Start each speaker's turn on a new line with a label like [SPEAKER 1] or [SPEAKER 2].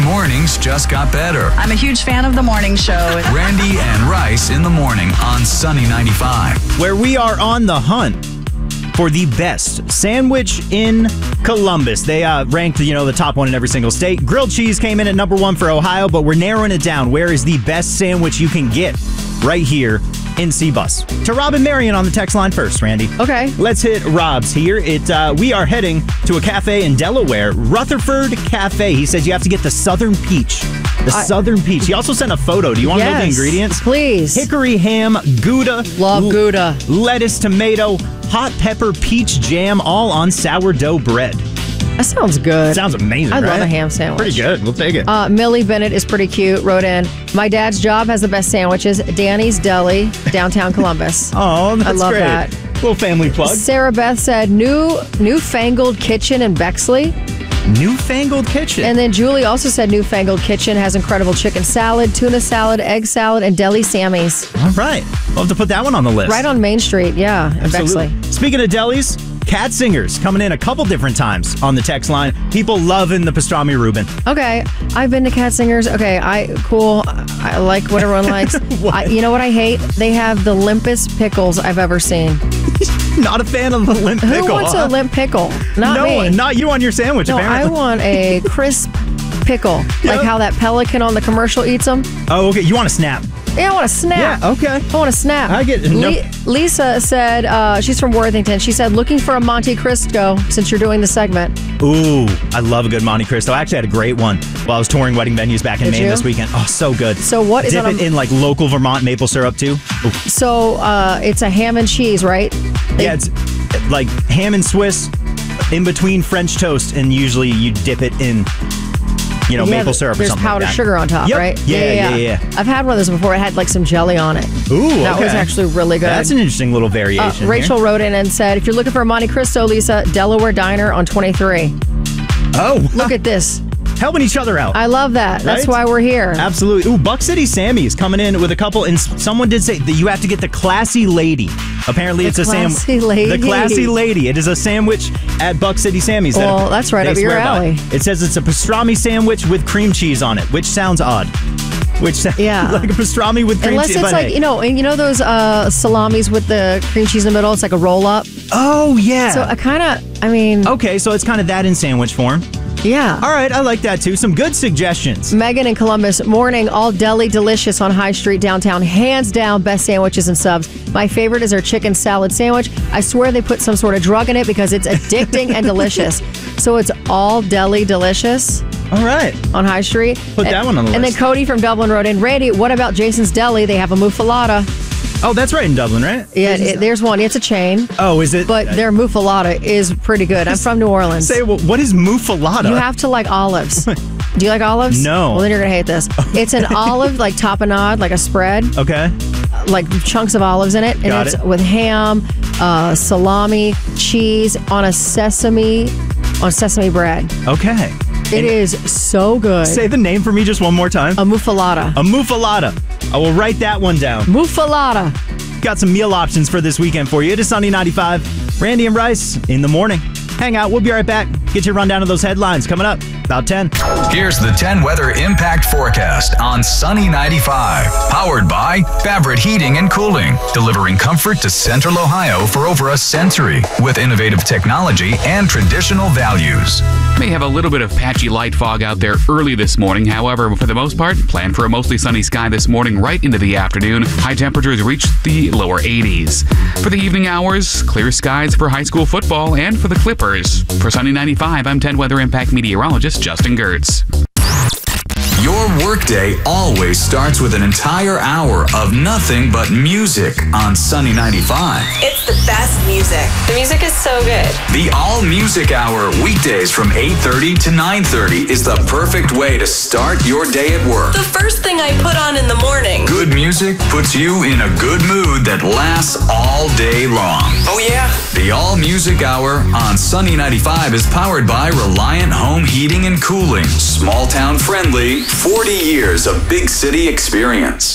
[SPEAKER 1] mornings just got better.
[SPEAKER 2] I'm a huge fan of the morning show.
[SPEAKER 1] Randy and Rice in the morning on Sunny 95.
[SPEAKER 3] Where we are on the hunt for the best sandwich in Columbus. They ranked, the top one in every single state. Grilled cheese came in at number 1 for Ohio, but we're narrowing it down. Where is the best sandwich you can get right here in C-Bus? To Rob and Marion on the text line first, Randy.
[SPEAKER 4] Okay.
[SPEAKER 3] Let's hit Rob's here. We are heading to a cafe in Delaware, Rutherford Cafe. He says you have to get the Southern Peach. Southern Peach. He also sent a photo. Do you want to know the ingredients?
[SPEAKER 4] Please.
[SPEAKER 3] Hickory ham, Gouda.
[SPEAKER 4] Love Gouda.
[SPEAKER 3] Lettuce, tomato, hot pepper, peach jam, all on sourdough bread.
[SPEAKER 4] That sounds good.
[SPEAKER 3] Sounds amazing,
[SPEAKER 4] I
[SPEAKER 3] right?
[SPEAKER 4] love a ham sandwich.
[SPEAKER 3] Pretty good. We'll take it.
[SPEAKER 4] Millie Bennett is pretty cute. Wrote in, my dad's job has the best sandwiches. Danny's Deli, downtown Columbus.
[SPEAKER 3] Oh, that's
[SPEAKER 4] I love
[SPEAKER 3] great.
[SPEAKER 4] that.
[SPEAKER 3] Little family plug.
[SPEAKER 4] Sarah Beth said, Newfangled Kitchen in Bexley.
[SPEAKER 3] Newfangled Kitchen.
[SPEAKER 4] And then Julie also said Newfangled Kitchen has incredible chicken salad, tuna salad, egg salad, and deli Sammy's.
[SPEAKER 3] All right. We'll have to put that one on the list.
[SPEAKER 4] Right on Main Street, yeah, in Bexley.
[SPEAKER 3] Speaking of delis, Cat Singers coming in a couple different times on the text line. People loving the pastrami Reuben.
[SPEAKER 4] Okay, I've been to Cat Singers. Okay, cool. I like what everyone likes. You know what I hate? They have the limpest pickles I've ever seen.
[SPEAKER 3] Not a fan of the limp pickle.
[SPEAKER 4] Who wants a limp pickle? Not me.
[SPEAKER 3] Not you on your sandwich,
[SPEAKER 4] No,
[SPEAKER 3] apparently.
[SPEAKER 4] I want a crisp pickle, like how that pelican on the commercial eats them.
[SPEAKER 3] Oh, okay. You want a snap?
[SPEAKER 4] Yeah, I want a snap.
[SPEAKER 3] Yeah, okay.
[SPEAKER 4] I want a snap.
[SPEAKER 3] I get
[SPEAKER 4] Lisa said, she's from Worthington. She said, looking for a Monte Cristo since you're doing the segment.
[SPEAKER 3] Ooh, I love a good Monte Cristo. I actually had a great one while I was touring wedding venues back in Maine this weekend. Oh, so good.
[SPEAKER 4] So what is
[SPEAKER 3] Dip it in like local Vermont maple syrup too. Ooh.
[SPEAKER 4] So it's a ham and cheese, right?
[SPEAKER 3] Yeah, it's like ham and Swiss in between French toast, and usually you dip it in maple syrup or something like that.
[SPEAKER 4] There's powdered sugar on top, right?
[SPEAKER 3] Yeah.
[SPEAKER 4] I've had one of those before. It had like some jelly on it.
[SPEAKER 3] Ooh, okay.
[SPEAKER 4] That was actually really good.
[SPEAKER 3] That's an interesting little variation.
[SPEAKER 4] Rachel wrote in and said, if you're looking for a Monte Cristo, Lisa, Delaware Diner on 23.
[SPEAKER 3] Oh.
[SPEAKER 4] Look at this.
[SPEAKER 3] Helping each other out.
[SPEAKER 4] I love that. That's why we're here.
[SPEAKER 3] Absolutely. Ooh, Buck City Sammy's coming in with a couple, and someone did say that you have to get the Classy Lady. Apparently, it's a sandwich. The Classy Lady. It is a sandwich at Buck City Sammy's.
[SPEAKER 4] Well, that's right up your alley.
[SPEAKER 3] It says it's a pastrami sandwich with cream cheese on it, which sounds odd. Which sounds like a pastrami with cream cheese.
[SPEAKER 4] Unless it's like, those salamis with the cream cheese in the middle? It's like a roll up.
[SPEAKER 3] Oh, yeah.
[SPEAKER 4] So
[SPEAKER 3] Okay, so it's kind of that in sandwich form.
[SPEAKER 4] Yeah.
[SPEAKER 3] All right, I like that too. Some good suggestions.
[SPEAKER 4] Megan in Columbus, morning, all deli delicious on High Street downtown. Hands down, best sandwiches and subs. My favorite is their chicken salad sandwich. I swear they put some sort of drug in it because it's addicting and delicious. So it's all deli delicious.
[SPEAKER 3] All right.
[SPEAKER 4] On High Street.
[SPEAKER 3] Put that one on the list.
[SPEAKER 4] And then Cody from Dublin wrote in, Randy, what about Jason's Deli? They have a muffalata.
[SPEAKER 3] Oh, that's right in Dublin, right?
[SPEAKER 4] Yeah, there's one. It's a chain.
[SPEAKER 3] Oh, is it?
[SPEAKER 4] But their muffalata is pretty good. I'm from New Orleans.
[SPEAKER 3] Say, what is muffalata?
[SPEAKER 4] You have to like olives. Do you like olives?
[SPEAKER 3] No.
[SPEAKER 4] Well, then you're going to hate this. It's an olive, like tapenade, like a spread.
[SPEAKER 3] Okay.
[SPEAKER 4] Like chunks of olives in it. And it's with ham, salami, cheese on sesame bread.
[SPEAKER 3] Okay.
[SPEAKER 4] It is so good.
[SPEAKER 3] Say the name for me just one more time.
[SPEAKER 4] A muffalata.
[SPEAKER 3] A muffalata. I will write that one down.
[SPEAKER 4] Muffalata.
[SPEAKER 3] Got some meal options for this weekend for you. It is Sunny 95. Randy and Rice in the morning. Hang out. We'll be right back. Get your rundown of those headlines coming up about 10.
[SPEAKER 1] Here's the 10 weather impact forecast on Sunny 95. Powered by Favorite Heating and Cooling. Delivering comfort to Central Ohio for over a century with innovative technology and traditional values.
[SPEAKER 5] May have a little bit of patchy light fog out there early this morning. However, for the most part, plan for a mostly sunny sky this morning right into the afternoon. High temperatures reach the lower 80s. For the evening hours, clear skies for high school football and for the Clippers. For Sunny 95, I'm 10 Weather Impact meteorologist Justin Gertz.
[SPEAKER 1] Your workday always starts with an entire hour of nothing but music on Sunny 95.
[SPEAKER 6] It's the best music. The music is so good.
[SPEAKER 1] The All Music Hour, weekdays from 8:30 to 9:30 is the perfect way to start your day at work.
[SPEAKER 6] The first thing I put on in the morning.
[SPEAKER 1] Good music puts you in a good mood that lasts all day long.
[SPEAKER 6] Oh, yeah?
[SPEAKER 1] The All Music Hour on Sunny 95 is powered by Reliant Home Heating and Cooling. Small town friendly, 40 years of big city experience.